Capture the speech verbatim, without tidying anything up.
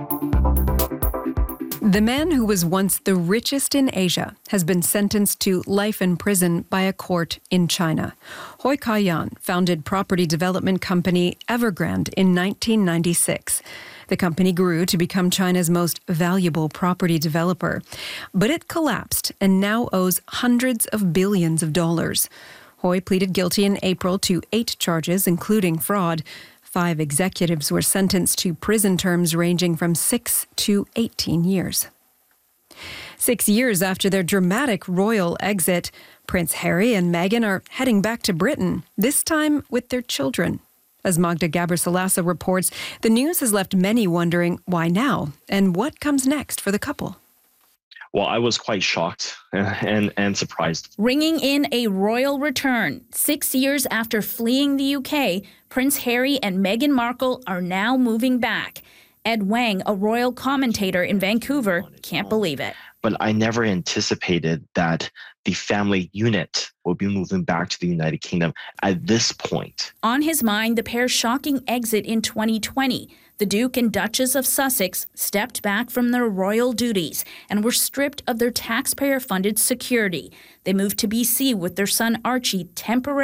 The man who was once the richest in Asia has been sentenced to life in prison by a court in China. Hui Ka-yan founded property development company Evergrande in nineteen ninety-six. The company grew to become China's most valuable property developer. But it collapsed and now owes hundreds of billions of dollars. Hui pleaded guilty in April to eight charges, including fraud. Five executives were sentenced to prison terms ranging from six to eighteen years. Six years after their dramatic royal exit, Prince Harry and Meghan are heading back to Britain, this time with their children. As Magda Gabrisalasa reports, the news has left many wondering why now and what comes next for the couple. Well, I was quite shocked and, and surprised. Ringing in a royal return. Six years after fleeing the U K, Prince Harry and Meghan Markle are now moving back. Ed Wang, a royal commentator in Vancouver, can't believe it. But I never anticipated that the family unit will be moving back to the United Kingdom at this point. On his mind, the pair's shocking exit in twenty twenty. The Duke and Duchess of Sussex stepped back from their royal duties and were stripped of their taxpayer-funded security. They moved to B C with their son Archie temporarily